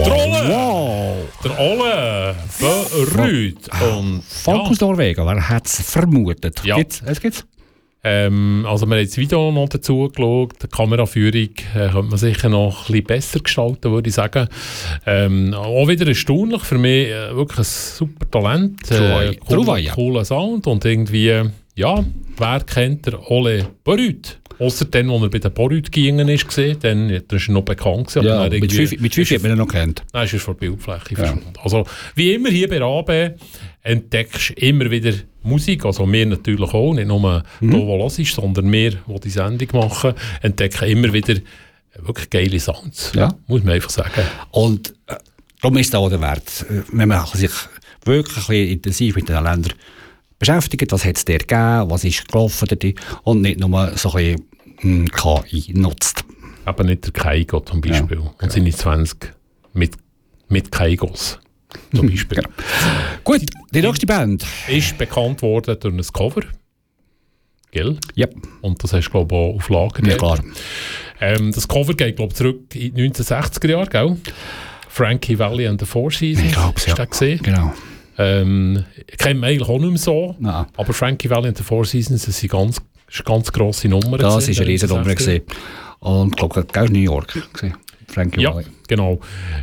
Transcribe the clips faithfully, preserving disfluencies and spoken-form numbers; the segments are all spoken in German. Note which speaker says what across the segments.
Speaker 1: Ole!
Speaker 2: Wow!
Speaker 1: Der Ole Berüt. Und
Speaker 2: Volk
Speaker 1: ja.
Speaker 2: aus Norwegen, wer hätte es vermutet?
Speaker 1: Ja.
Speaker 2: Gibt's? Es gibt's?
Speaker 1: Ähm, also wir haben das Video noch dazu geschaut. Die Kameraführung äh, könnte man sicher noch ein bisschen besser gestalten, würde ich sagen. Ähm, auch wieder erstaunlich für mich, äh, wirklich ein super Talent.
Speaker 2: True,
Speaker 1: Äh,
Speaker 2: true,
Speaker 1: cooler,
Speaker 2: ja.
Speaker 1: cooler Sound und irgendwie, äh, ja, wer kennt der Ole Berüt? Ausser dann, als er bei den Borüt gegangen ist, gesehen, dann ist er noch bekannt gewesen.
Speaker 2: Ja,
Speaker 1: aber dann
Speaker 2: mit
Speaker 1: irgendwie-
Speaker 2: fünf, mit fünf hat man ihn noch kennt.
Speaker 1: Nein, ist er von der Bildfläche verschwunden. Also, wie immer hier bei A B entdeckst du immer wieder Musik, also wir natürlich auch, nicht nur mhm. da, wo los ist, sondern wir, die die Sendung machen, entdecken immer wieder wirklich geile Sounds.
Speaker 2: Ja.
Speaker 1: Muss man einfach sagen.
Speaker 2: Und äh, darum ist es auch der Wert, äh, wenn man sich wirklich ein bisschen intensiv mit den Ländern beschäftigt, was hat es dir gegeben, was ist gelaufen dort, und nicht nur so ein bisschen K I nutzt.
Speaker 1: Eben nicht der Kaigo zum Beispiel.
Speaker 2: Ja,
Speaker 1: und seine zwanzig mit, mit Kaigos zum Beispiel.
Speaker 2: Genau. Gut, die nächste Band.
Speaker 1: Ist bekannt worden durch ein Cover. Gell?
Speaker 2: Ja,
Speaker 1: Und das hast du, glaube ich, auch auf Lager.
Speaker 2: ja klar.
Speaker 1: Ähm, das Cover geht, glaube ich, zurück in die neunzehnhundertsechziger Jahre, gell? Frankie Valli and the Four Seasons.
Speaker 2: Ich glaube es,
Speaker 1: Hast du
Speaker 2: ja.
Speaker 1: den gesehen?
Speaker 2: Genau.
Speaker 1: Ähm, kennt man eigentlich auch nicht mehr so.
Speaker 2: Nein.
Speaker 1: Aber Frankie Valli and the Four Seasons, das sind ganz, das ist eine ganz grosse Nummer.
Speaker 2: Das war
Speaker 1: gewesen,
Speaker 2: eine riesen Nummer.
Speaker 1: neunzehnhundertsechziger.
Speaker 2: gewesen. Und ich glaube, das war New York. gewesen. Frankie
Speaker 1: Ja,
Speaker 2: Valli.
Speaker 1: genau.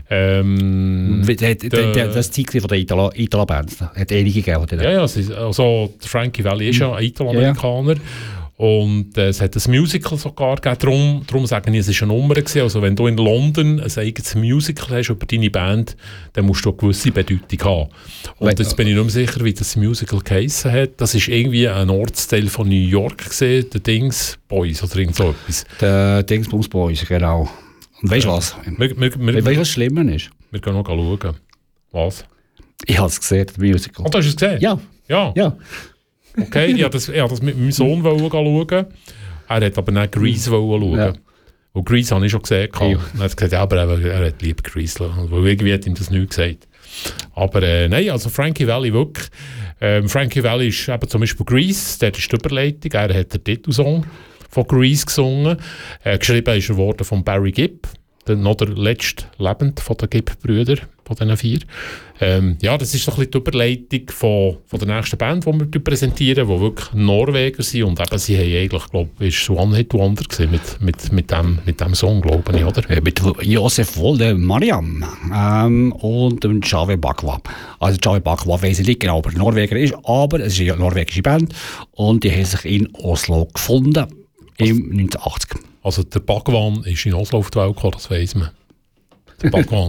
Speaker 1: Ähm,
Speaker 2: Wie- der- der- der- Das Zeit von der Italo- Italo-Bands. Es hat einige gegeben. die da-
Speaker 1: ja, ja, es ist, also der Frankie Valli ist ja ein Italo-Amerikaner. Und äh, es hat ein Musical sogar gegeben, darum, darum sagen ich, es war eine Nummer gewesen. Also wenn du in London ein eigenes Musical hast über deine Band, dann musst du eine gewisse Bedeutung haben. Und
Speaker 2: Weil-
Speaker 1: jetzt bin ich nicht mehr sicher, wie das Musical geheissen hat. Das war irgendwie ein Ortsteil von New York gewesen, der Dings Boys oder irgend so etwas.
Speaker 2: Der Dingsbums Boys, genau. Und weißt du was?
Speaker 1: Wir, wir, wir,
Speaker 2: Weißt du, was Schlimmer ist?
Speaker 1: wir gehen noch schauen. Was?
Speaker 2: Ich habe es gesehen, das Musical.
Speaker 1: Und hast du es gesehen?
Speaker 2: Ja,
Speaker 1: Ja.
Speaker 2: ja.
Speaker 1: Okay, ich wollte das, ich wollte das mit meinem Sohn wollen schauen. Er hat aber nicht Grease wollen schauen.
Speaker 2: Ja.
Speaker 1: Und Grease habe ich schon gesehen.
Speaker 2: Ja.
Speaker 1: Und er hat gesagt, ja, aber er, er hat lieber Grease. Weil irgendwie hat ihm das nicht gesagt. Aber äh, nein, also Frankie Valli wirklich. Ähm, Frankie Valli ist eben zum Beispiel Grease, der ist die Überleitung. Er hat den Titelsong von Grease gesungen. Äh, geschrieben ist er worden von Barry Gibb, der, noch der letzte Lebend von den Gibb-Brüdern, von diesen vier. Ähm, ja, das ist so ein bisschen die Überleitung von, von der nächsten Band, die wir präsentieren, die wirklich Norweger sind. Und eben, sie haben eigentlich, glaube ich, ist One-Hit-Wonder gewesen mit, mit, mit, dem, mit dem Song, glaube ich, oder?
Speaker 2: Äh, Mit Josef Wolde Mariam ähm, und dem Jave Bakwa. Also Jave Bakwa weiss ich nicht genau, ob er Norweger ist, aber es ist eine norwegische Band und die haben sich in Oslo gefunden im neunzehnhundertachtzig.
Speaker 1: Also der Bhagwan ist in Oslo auf die Welt gekommen, das weiss man. Der Bhagwan.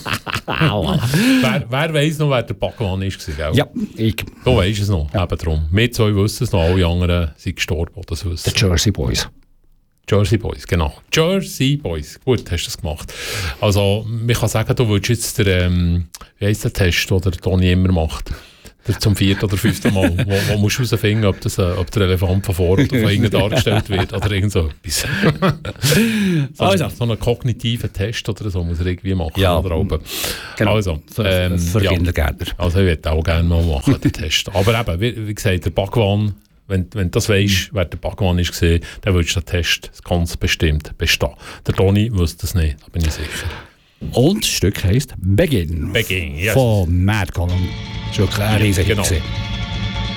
Speaker 1: wer, wer weiss noch, wer der Bhagwan ist? Gell?
Speaker 2: Ja, ich.
Speaker 1: Du weisst es noch, eben drum. Wir zwei wissen es noch, alle anderen sind gestorben, die das
Speaker 2: Die
Speaker 1: wissen.
Speaker 2: Jersey Boys.
Speaker 1: Jersey Boys, genau. Jersey Boys. Gut, hast du das gemacht. Also, man kann sagen, du willst jetzt der, ähm, wie heisst der Test, den der Toni immer macht? Der zum vierten oder fünften Mal. wo, wo musst du herausfinden, ob, das, äh, ob der Elefant von vorne oder von hinten dargestellt wird oder irgend so etwas. so,
Speaker 2: Also.
Speaker 1: so einen kognitiven Test oder so muss er irgendwie machen.
Speaker 2: Ja.
Speaker 1: Oder oben.
Speaker 2: Genau.
Speaker 1: Also,
Speaker 2: Für,
Speaker 1: ähm,
Speaker 2: für
Speaker 1: ja.
Speaker 2: Kindergärtner.
Speaker 1: Also ich würde auch gerne mal machen, den Test. Aber eben, wie, wie gesagt, der Bhagwan, wenn, wenn du das weisst, wer der Bhagwan ist gesehen, dann würdest du den Test ganz bestimmt bestehen. Der Toni wüsste das nicht, da bin ich sicher.
Speaker 2: Und das Stück heisst Begin.
Speaker 1: Begin, yes.
Speaker 2: Von Mad Column. Das war wirklich ein riesiger Hit
Speaker 1: Genau.
Speaker 2: gewesen.